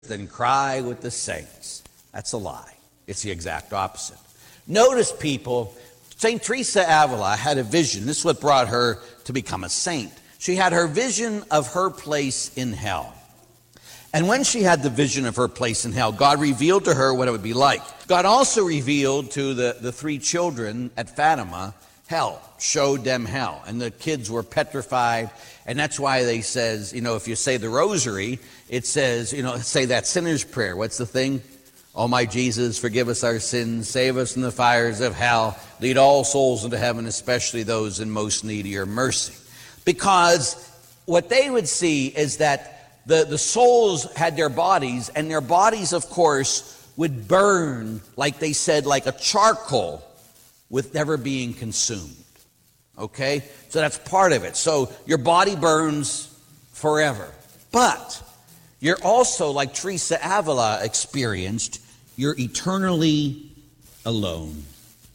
than cry with the saints. That's a lie. It's the exact opposite. Notice, people, St. Teresa Avila had a vision. This is what brought her to become a saint. She had her vision of her place in hell. And when she had the vision of her place in hell, God revealed to her what it would be like. God also revealed to the three children at Fatima hell, showed them hell. And the kids were petrified. And that's why they says, if you say the rosary, it says, say that sinner's prayer. What's the thing? Oh, my Jesus, forgive us our sins, save us from the fires of hell, lead all souls into heaven, especially those in most need of your mercy. Because what they would see is that the souls had their bodies, and their bodies, of course, would burn, like they said, like a charcoal with never being consumed. Okay? So that's part of it. So your body burns forever. But you're also, like Teresa Avila experienced, you're eternally alone.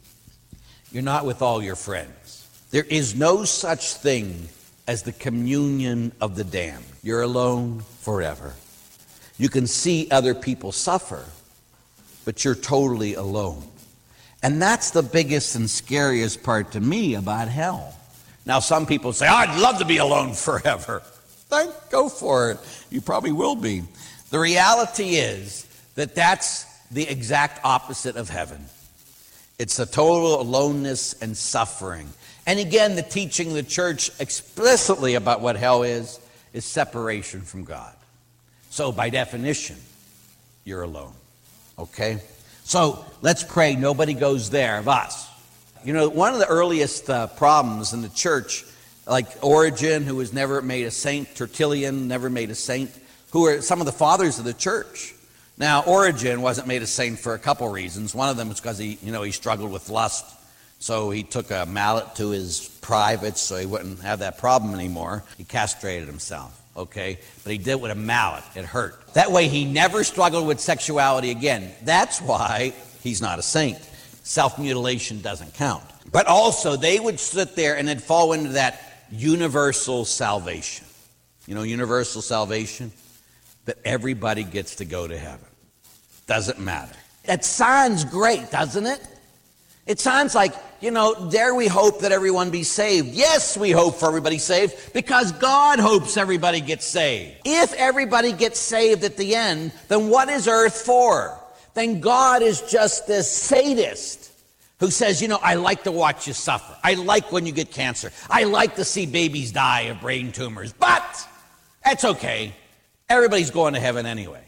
You're not with all your friends. There is no such thing as the communion of the damned. You're alone forever. You can see other people suffer, but you're totally alone. And that's the biggest and scariest part to me about hell. Now, some people say, I'd love to be alone forever. Go for it. You probably will be. The reality is that that's the exact opposite of heaven. It's a total aloneness and suffering. And again, the teaching of the church explicitly about what hell is separation from God. So by definition, you're alone. Okay? So let's pray nobody goes there of us. One of the earliest problems in the church, like Origen, who was never made a saint, Tertullian, never made a saint, who are some of the fathers of the church. Now, Origen wasn't made a saint for a couple reasons. One of them was because he struggled with lust. So he took a mallet to his privates so he wouldn't have that problem anymore. He castrated himself, okay? But he did it with a mallet. It hurt. That way he never struggled with sexuality again. That's why he's not a saint. Self-mutilation doesn't count. But also they would sit there and they'd fall into that universal salvation. Universal salvation? That everybody gets to go to heaven. Doesn't matter. That sounds great, doesn't it? It sounds like, dare we hope that everyone be saved. Yes, we hope for everybody saved because God hopes everybody gets saved. If everybody gets saved at the end, then what is earth for? Then God is just this sadist who says, I like to watch you suffer. I like when you get cancer. I like to see babies die of brain tumors. But that's okay. Everybody's going to heaven anyway.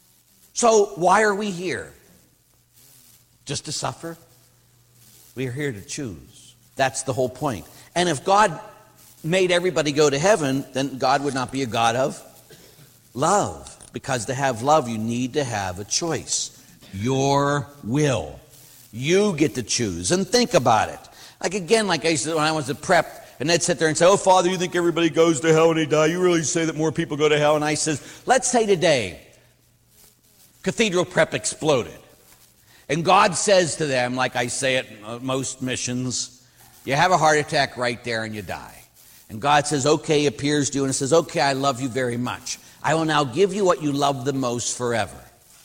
So why are we here? Just to suffer? We are here to choose. That's the whole point. And if God made everybody go to heaven, then God would not be a God of love. Because to have love, you need to have a choice. Your will. You get to choose. And think about it. Like I used to when I was at prep, and they'd sit there and say, oh, Father, you think everybody goes to hell when they die? You really say that more people go to hell? And I says, let's say today, Cathedral Prep exploded. And God says to them, like I say at most missions, you have a heart attack right there and you die. And God says, okay, appears to you and says, okay, I love you very much. I will now give you what you love the most forever.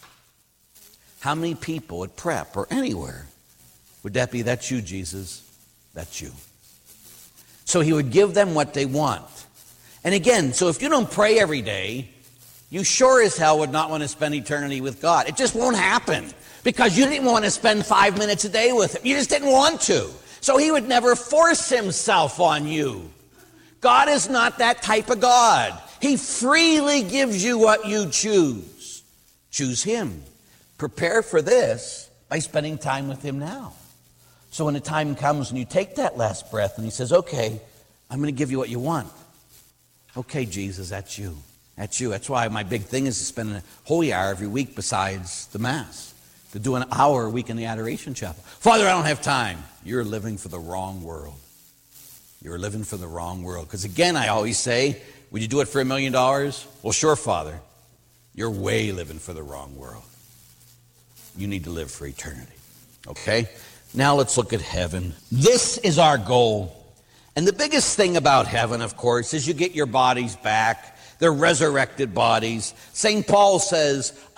How many people at prep or anywhere would that be? That's you, Jesus. That's you. So he would give them what they want. And again, so if you don't pray every day, you sure as hell would not want to spend eternity with God. It just won't happen because you didn't want to spend 5 minutes a day with him. You just didn't want to. So he would never force himself on you. God is not that type of God. He freely gives you what you choose. Choose him. Prepare for this by spending time with him now. So when the time comes and you take that last breath and he says, okay, I'm going to give you what you want. Okay, Jesus, that's you. That's you. That's why my big thing is to spend a holy hour every week besides the Mass. To do an hour a week in the Adoration Chapel. Father, I don't have time. You're living for the wrong world. You're living for the wrong world. Because again, I always say, would you do it for $1 million? Well, sure, Father. You're way living for the wrong world. You need to live for eternity. Okay? Now let's look at heaven. This is our goal. And the biggest thing about heaven, of course, is you get your bodies back. their resurrected bodies. St. Paul says,